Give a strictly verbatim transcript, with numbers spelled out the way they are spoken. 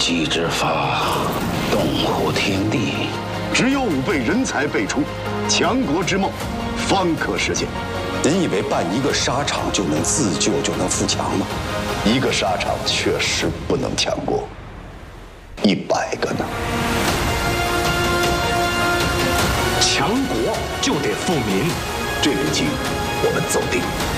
计之法，动乎天地。 只有五辈人才辈出，强国之梦方可实现。 您以为办一个沙场就能自救，就能富强吗？ 一个沙场确实不能强过一百个呢。 强国就得富民， 这笔棋我们走定。